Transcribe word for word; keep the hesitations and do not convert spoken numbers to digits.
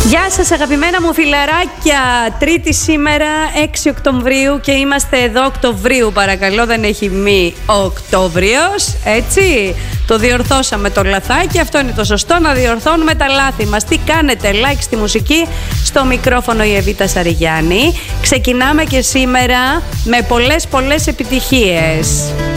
Γεια σας αγαπημένα μου φιλαράκια. Τρίτη σήμερα έξι Οκτωβρίου και είμαστε εδώ Οκτωβρίου, παρακαλώ, δεν έχει μη Οκτώβριος, έτσι. Το διορθώσαμε το λαθάκι, αυτό είναι το σωστό, να διορθώνουμε τα λάθη μας. Τι κάνετε, like στη μουσική, στο μικρόφωνο η Εβίτα Σαριγιάννη. Ξεκινάμε και σήμερα με πολλές πολλές επιτυχίες.